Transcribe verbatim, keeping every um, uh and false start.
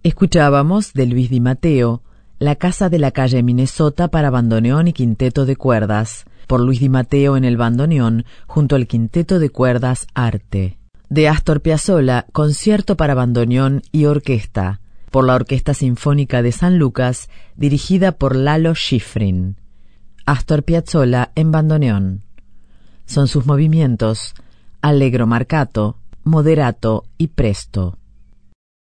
Escuchábamos de Luis Di Matteo, La casa de la calle Minnesota para bandoneón y quinteto de cuerdas, por Luis Di Matteo en el bandoneón, junto al quinteto de cuerdas Arte. De Astor Piazzolla, Concierto para bandoneón y orquesta, por la Orquesta Sinfónica de San Lucas, dirigida por Lalo Schifrin. Astor Piazzolla en bandoneón. Son sus movimientos: allegro marcato, moderato y presto.